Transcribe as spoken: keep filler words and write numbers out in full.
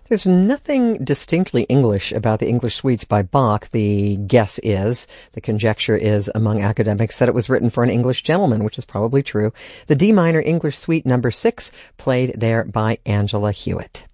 There's nothing distinctly English about the English suites by Bach. The guess is, the conjecture is among academics that it was written for an English gentleman, which is probably true. The D minor English suite number six, played there by Angela Hewitt.